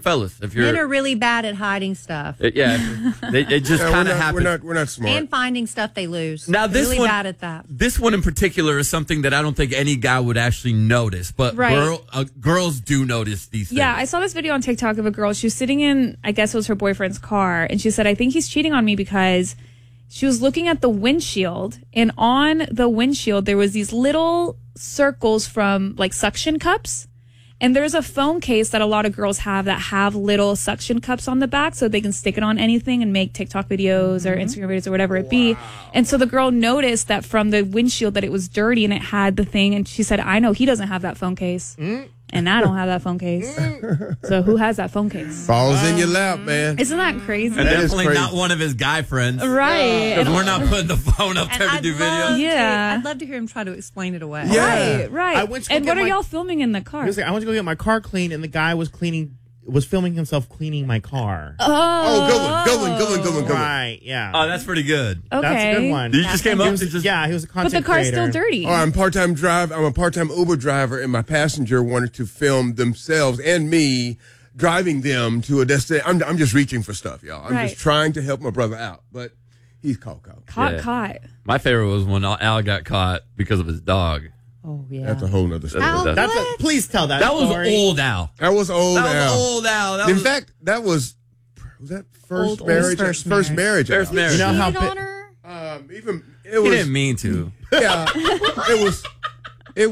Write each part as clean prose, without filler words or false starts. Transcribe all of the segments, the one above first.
fellas. If you're Men are really bad at hiding stuff it just kind of happens. We're not smart. and finding stuff they lose. Now They're this really one, bad at that. This one in particular is something that I don't think any guy would actually notice, but Right. girls do notice these things. Yeah, I saw this video on TikTok of a girl. She was sitting in, I guess it was her boyfriend's car, and she said, I think he's cheating on me because she was looking at the windshield, and on the windshield there was these little circles from like suction cups. And there's a phone case that a lot of girls have that have little suction cups on the back so they can stick it on anything and make TikTok videos or Instagram videos or whatever it be. And so the girl noticed that from the windshield that it was dirty and it had the thing. And she said, I know he doesn't have that phone case. And I don't have that phone case. So who has that phone case? Falls in your lap, man. Isn't that crazy? And That is definitely crazy. not one of his guy friends. Right. Because we're not putting the phone up there to do videos. Yeah. I'd love to hear him try to explain it away. Yeah. Right. I went to go And get what are my- y'all filming in the car? He was like, I went to go get my car cleaned, and the guy was filming himself cleaning my car. Oh, good one. Right, yeah. Oh, that's pretty good. Okay. That's a good one. You just came up He and was, just... yeah, he was a But content the car's creator. still dirty. Oh, I'm a part-time Uber driver, and my passenger wanted to film themselves and me driving them to a destination. I'm just reaching for stuff, y'all. I'm Right. just trying to help my brother out, but he's caught. Caught. My favorite was when Al got caught because of his dog. Oh, yeah. That's a whole nother story. Al, That's what? please tell that. That was story. old Al. That was old That Al. was old Al. That In was, fact, that was that first Old marriage? first First marriage. First Al. marriage. You know how Cheated on her? Even it he was. didn't mean to. Yeah, it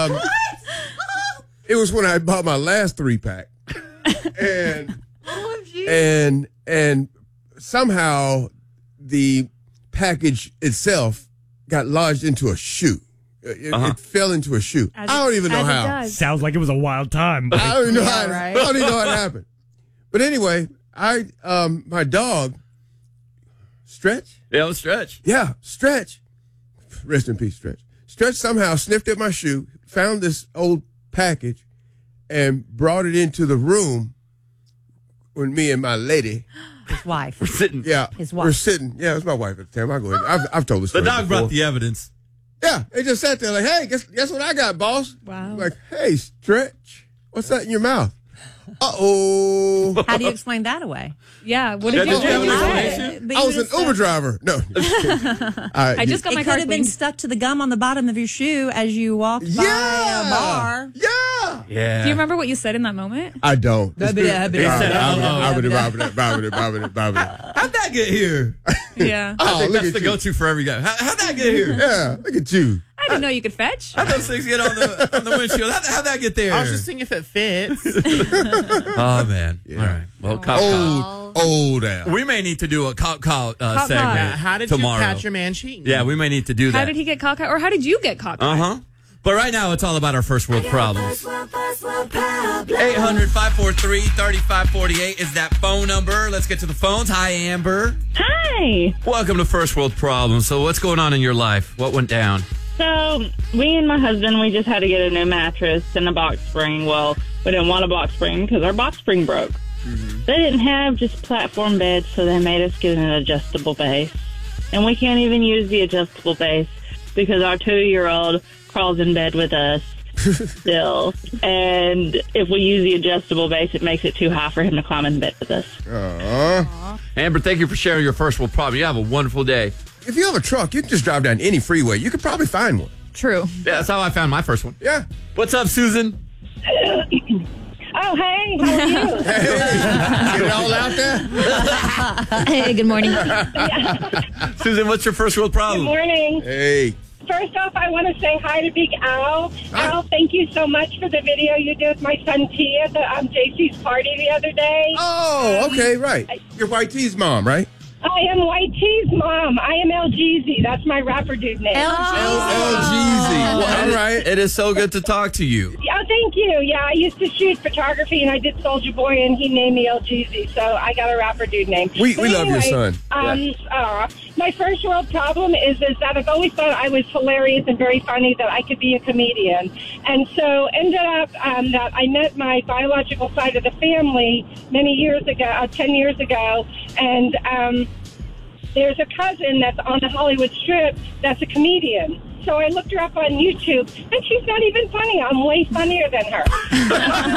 was when I bought my last 3-pack, and somehow the package itself got lodged into a shoe. It fell into a shoe. I don't even know As it how. does. Sounds like it was a wild time. But I don't even know how. right. I don't even know how it happened. But anyway, my dog, Stretch. Yeah, it was Stretch. Yeah, Stretch. Rest in peace, Stretch. Stretch somehow sniffed at my shoe, found this old package, and brought it into the room with me and my lady. His wife. We're sitting. Yeah, His wife. we're sitting. Yeah, it was my wife at the time. I'll go ahead. I've told the The story dog before. brought the evidence. Yeah, they just sat there like, hey, guess what I got, boss? Wow. Like, hey, Stretch, what's that in your mouth? Uh-oh. How do you explain that away? Yeah. What did Yeah, you did you have an say? explanation? That I you was an would've stuck- Uber driver. No. I just got It my could car have been cleaned. stuck to the gum on the bottom of your shoe as you walked by a bar. Yeah. Yeah. Do you remember what you said in that moment? I don't. He said, How'd How'd that get here? Yeah. Oh, I think look that's at the you. go-to for every guy. How'd that get here? Yeah, look at you. I didn't know you could fetch. How'd those things get on the windshield? How'd that get there? I was just seeing if it fits. Oh, man. All right. Well, cop call. Old Al. We may need to do a cop call segment call. How did tomorrow. you catch your man cheating? Yeah, we may need to do that. How did he get caught? Or how did you get caught? Uh-huh. But right now, it's all about our first world problems. 800-543-3548 is that phone number. Let's get to the phones. Hi, Amber. Hi. Welcome to First World Problems. So what's going on in your life? What went down? So, me and my husband, we just had to get a new mattress and a box spring. Well, we didn't want a box spring because our box spring broke. They didn't have just platform beds, so they made us get an adjustable base. And we can't even use the adjustable base because our 2-year-old crawls in bed with us still. And if we use the adjustable base, it makes it too high for him to climb in bed with us. Amber, thank you for sharing your first world problem. You have a wonderful day. If you have a truck, you can just drive down any freeway. You could probably find one. True. Yeah, that's how I found my first one. Yeah. What's up, Susan? Oh, hey, how are you? Get it all out there? Hey, good morning. Susan, what's your first world Good problem? morning. Hey. First off, I want to say hi to Big Al. Al, thank you so much for the video you did with my son T at the JC's party the other day. Oh, okay, right. You're White T's mom, right? I am White T's mom. I am LGZ. That's my rapper dude name. LGZ. All right. It is so good to talk to you. Yeah, thank you. Yeah, I used to shoot photography, and I did Soulja Boy, and he named me LGZ, so I got a rapper dude name. We But love your son. My first world problem is that I've always thought I was hilarious and very funny, that I could be a comedian. And so ended up that I met my biological side of the family many years ago, 10 years ago, and there's a cousin that's on the Hollywood Strip that's a comedian. So I looked her up on YouTube, and she's not even funny. I'm way funnier than her.